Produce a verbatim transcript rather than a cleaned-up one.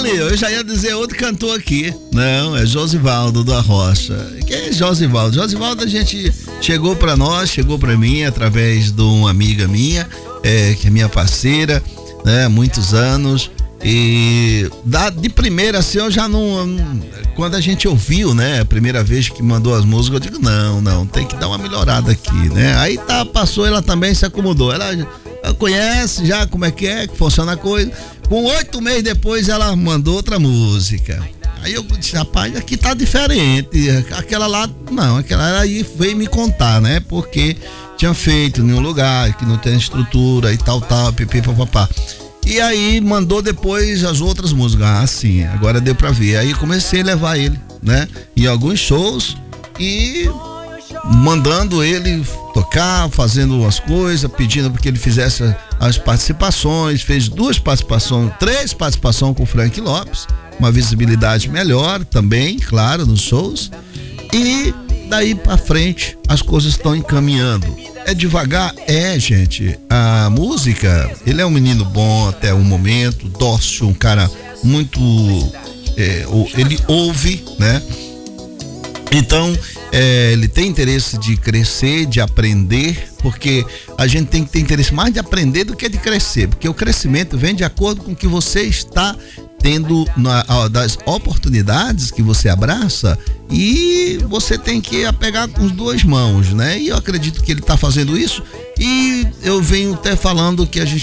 nome, eu já ia dizer outro cantor aqui. Não, é Josivaldo da Rocha. Quem é Josivaldo? Josivaldo a gente chegou pra nós, chegou pra mim através de uma amiga minha, é, que é minha parceira, né, muitos anos. E da, de primeira assim eu já não, não, quando a gente ouviu, né, a primeira vez que mandou as músicas, eu digo, não, não, tem que dar uma melhorada aqui, né? Aí tá, passou, ela também se acomodou, ela, ela conhece já como é que é, que funciona a coisa. Com oito meses depois ela mandou outra música. Aí eu disse, rapaz, aqui tá diferente, aquela lá, não, aquela aí veio me contar, né, porque tinha feito em um lugar que não tem estrutura e tal, tal, pipi, papapá. E aí mandou depois as outras músicas. Ah, sim, agora deu pra ver. Aí comecei a levar ele, né, em alguns shows e mandando ele tocar, fazendo as coisas, pedindo para que ele fizesse as participações. Fez duas participações, três participações com o Frank Lopes, uma visibilidade melhor também, claro, nos shows. E daí pra frente as coisas estão encaminhando. É devagar? É, gente. A música, ele é um menino bom até o momento, dócil, um cara muito, é, ele ouve, né? Então, é, ele tem interesse de crescer, de aprender, porque a gente tem que ter interesse mais de aprender do que de crescer, porque o crescimento vem de acordo com o que você está tendo na, das oportunidades que você abraça, e você tem que apegar com as duas mãos, né? E eu acredito que ele está fazendo isso, e eu venho até falando que a gente